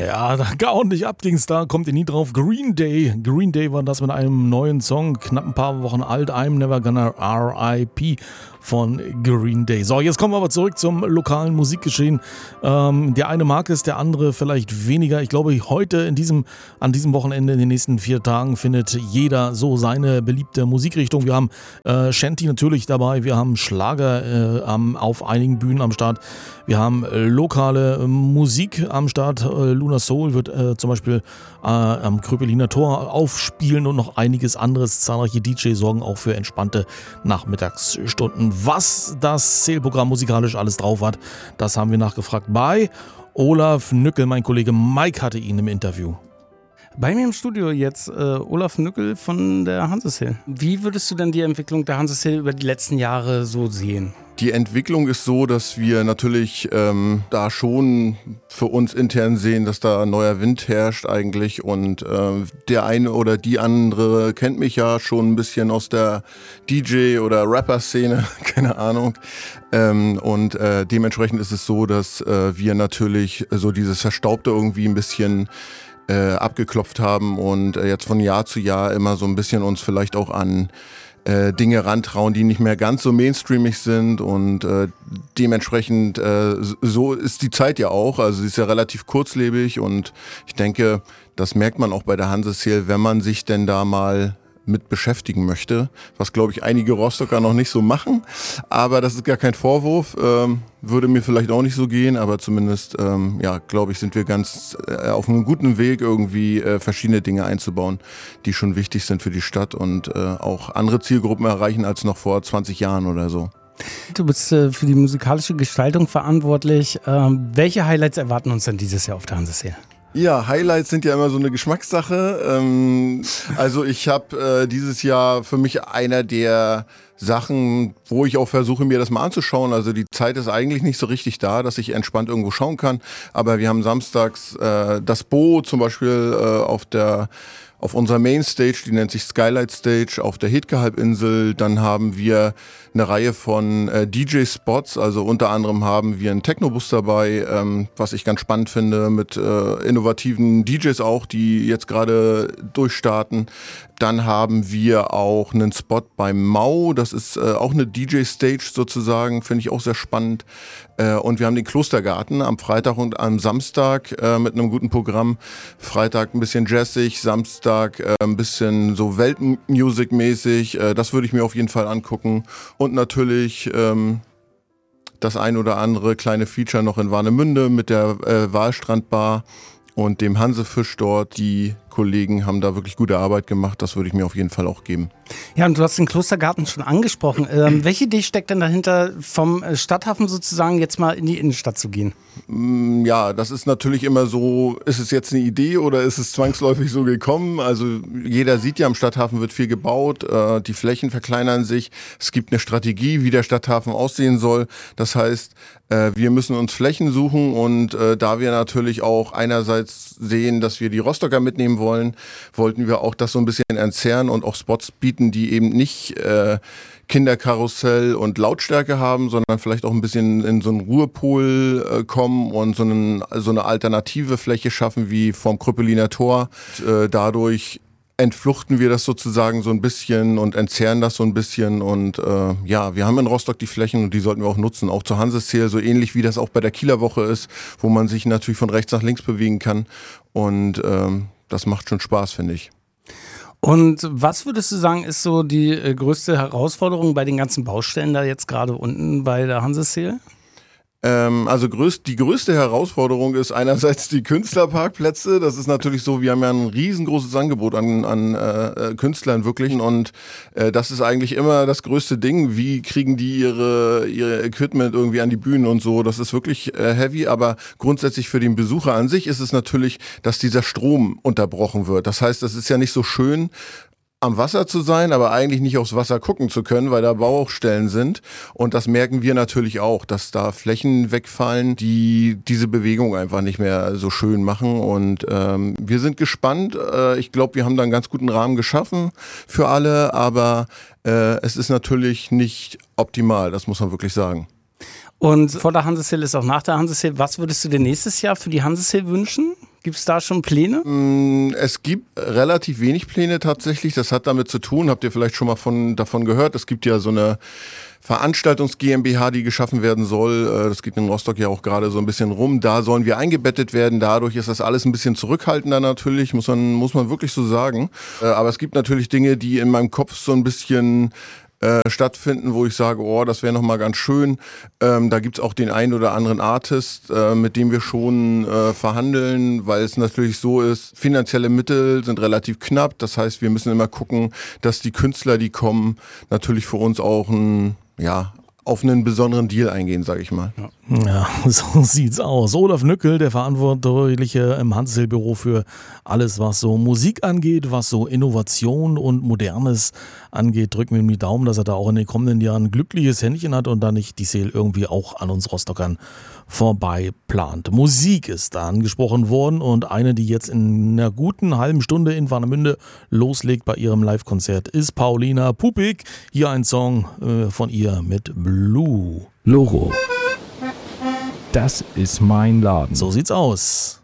Ja, da ordentlich abging's, da kommt ihr nie drauf. Green Day. Green Day war das mit einem neuen Song, knapp ein paar Wochen alt. I'm Never Gonna R.I.P. von Green Day. So, jetzt kommen wir aber zurück zum lokalen Musikgeschehen. Der eine mag es, der andere vielleicht weniger. Ich glaube, heute an diesem Wochenende, in den nächsten 4 Tagen, findet jeder so seine beliebte Musikrichtung. Wir haben Shanty natürlich dabei, wir haben Schlager auf einigen Bühnen am Start. Wir haben lokale Musik am Start. Luna Soul wird zum Beispiel am Kröpeliner Tor aufspielen und noch einiges anderes. Zahlreiche DJs sorgen auch für entspannte Nachmittagsstunden. Was das Zählprogramm musikalisch alles drauf hat, das haben wir nachgefragt bei Olaf Nückel. Mein Kollege Mike hatte ihn im Interview. Bei mir im Studio jetzt Olaf Nückel von der Hanseshill. Wie würdest du denn die Entwicklung der Hanseshill über die letzten Jahre so sehen? Die Entwicklung ist so, dass wir natürlich da schon für uns intern sehen, dass da neuer Wind herrscht eigentlich und der eine oder die andere kennt mich ja schon ein bisschen aus der DJ- oder Rapper-Szene, keine Ahnung. Und dementsprechend ist es so, dass wir natürlich so dieses Verstaubte irgendwie ein bisschen abgeklopft haben und jetzt von Jahr zu Jahr immer so ein bisschen uns vielleicht auch an Dinge rantrauen, die nicht mehr ganz so mainstreamig sind und dementsprechend so ist die Zeit ja auch, also sie ist ja relativ kurzlebig und ich denke, das merkt man auch bei der Hanseshill, wenn man sich denn da mal mit beschäftigen möchte, was glaube ich einige Rostocker noch nicht so machen, aber das ist gar kein Vorwurf, würde mir vielleicht auch nicht so gehen, aber zumindest, glaube ich, sind wir ganz auf einem guten Weg irgendwie verschiedene Dinge einzubauen, die schon wichtig sind für die Stadt und auch andere Zielgruppen erreichen als noch vor 20 Jahren oder so. Du bist für die musikalische Gestaltung verantwortlich. Welche Highlights erwarten uns denn dieses Jahr auf der Hanseshill? Ja, Highlights sind ja immer so eine Geschmackssache. Also ich habe dieses Jahr für mich einer der Sachen, wo ich auch versuche, mir das mal anzuschauen. Also die Zeit ist eigentlich nicht so richtig da, dass ich entspannt irgendwo schauen kann. Aber wir haben samstags das Bo zum Beispiel auf unserer Mainstage, die nennt sich Skylight Stage, auf der Hetke-Halbinsel. Dann haben wir eine Reihe von DJ-Spots, also unter anderem haben wir einen Technobus dabei, was ich ganz spannend finde, mit innovativen DJs auch, die jetzt gerade durchstarten. Dann haben wir auch einen Spot beim Mau, das ist auch eine DJ-Stage sozusagen, finde ich auch sehr spannend. Und wir haben den Klostergarten am Freitag und am Samstag mit einem guten Programm. Freitag ein bisschen jazzig, Samstag ein bisschen so Weltmusik-mäßig. Das würde ich mir auf jeden Fall angucken. Und natürlich das ein oder andere kleine Feature noch in Warnemünde mit der Walstrandbar und dem Hansefisch dort. Die Kollegen haben da wirklich gute Arbeit gemacht. Das würde ich mir auf jeden Fall auch geben. Ja, und du hast den Klostergarten schon angesprochen. Welche Idee steckt denn dahinter, vom Stadthafen sozusagen jetzt mal in die Innenstadt zu gehen? Ja, das ist natürlich immer so, ist es jetzt eine Idee oder ist es zwangsläufig so gekommen? Also jeder sieht ja, am Stadthafen wird viel gebaut, die Flächen verkleinern sich. Es gibt eine Strategie, wie der Stadthafen aussehen soll. Das heißt, wir müssen uns Flächen suchen und da wir natürlich auch einerseits sehen, dass wir die Rostocker mitnehmen wollen, wollten wir auch das so ein bisschen entzerren und auch Spots bieten, die eben nicht Kinderkarussell und Lautstärke haben, sondern vielleicht auch ein bisschen in so einen Ruhepol kommen und so eine alternative Fläche schaffen wie vom Kröpeliner Tor. Dadurch entfluchten wir das sozusagen so ein bisschen und entzerren das so ein bisschen und wir haben in Rostock die Flächen und die sollten wir auch nutzen, auch zur Hanseshill, so ähnlich wie das auch bei der Kieler Woche ist, wo man sich natürlich von rechts nach links bewegen kann und das macht schon Spaß, finde ich. Und was würdest du sagen, ist so die größte Herausforderung bei den ganzen Baustellen da jetzt gerade unten bei der Hanseshill? Also die größte Herausforderung ist einerseits die Künstlerparkplätze. Das ist natürlich so, wir haben ja ein riesengroßes Angebot an Künstlern wirklich und das ist eigentlich immer das größte Ding. Wie kriegen die ihre Equipment irgendwie an die Bühnen und so? Das ist wirklich heavy, aber grundsätzlich für den Besucher an sich ist es natürlich, dass dieser Strom unterbrochen wird. Das heißt, das ist ja nicht so schön, am Wasser zu sein, aber eigentlich nicht aufs Wasser gucken zu können, weil da Baustellen sind. Und das merken wir natürlich auch, dass da Flächen wegfallen, die diese Bewegung einfach nicht mehr so schön machen. Und wir sind gespannt. Ich glaube, wir haben da einen ganz guten Rahmen geschaffen für alle, aber es ist natürlich nicht optimal, das muss man wirklich sagen. Und vor der Hanseshill ist auch nach der Hanseshill. Was würdest du dir nächstes Jahr für die Hanseshill wünschen? Gibt es da schon Pläne? Es gibt relativ wenig Pläne tatsächlich. Das hat damit zu tun, habt ihr vielleicht schon mal davon gehört, es gibt ja so eine Veranstaltungs-GmbH, die geschaffen werden soll. Das geht in Rostock ja auch gerade so ein bisschen rum. Da sollen wir eingebettet werden. Dadurch ist das alles ein bisschen zurückhaltender natürlich, muss man wirklich so sagen. Aber es gibt natürlich Dinge, die in meinem Kopf so ein bisschen stattfinden, wo ich sage, oh, das wäre nochmal ganz schön. Da gibt's auch den einen oder anderen Artist, mit dem wir schon verhandeln, weil es natürlich so ist, finanzielle Mittel sind relativ knapp. Das heißt, wir müssen immer gucken, dass die Künstler, die kommen, natürlich für uns auch auf einen besonderen Deal eingehen, sage ich mal. Ja, so sieht's aus. Olaf Nückel, der Verantwortliche im Hanseshell-Büro für alles, was so Musik angeht, was so Innovation und Modernes angeht, drücken wir ihm die Daumen, dass er da auch in den kommenden Jahren ein glückliches Händchen hat und da nicht die Sale irgendwie auch an uns Rostockern vorbei plant. Musik ist da angesprochen worden und eine, die jetzt in einer guten halben Stunde in Warnemünde loslegt bei ihrem Live-Konzert, ist Paulina Pupik. Hier ein Song von ihr mit Blue. Loro. Das ist mein Laden. So sieht's aus.